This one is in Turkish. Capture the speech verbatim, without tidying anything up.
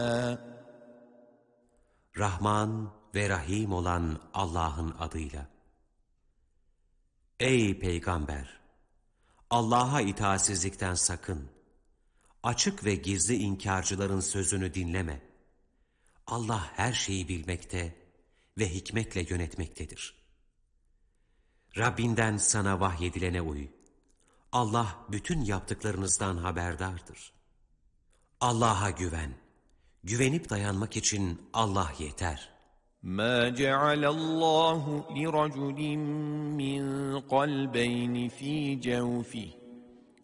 Rahman ve Rahim olan Allah'ın adıyla. Ey Peygamber! Allah'a itaatsizlikten sakın. Açık ve gizli inkarcıların sözünü dinleme. Allah her şeyi bilmekte ve hikmetle yönetmektedir. Rabbinden sana vahyedilene uy. Allah bütün yaptıklarınızdan haberdardır. Allah'a güven. Güvenip dayanmak için Allah yeter. مَا جَعَلَ اللّٰهُ لِرَجُلٍ مِّن قَلْبَيْنِ فِي جَوْفِهِ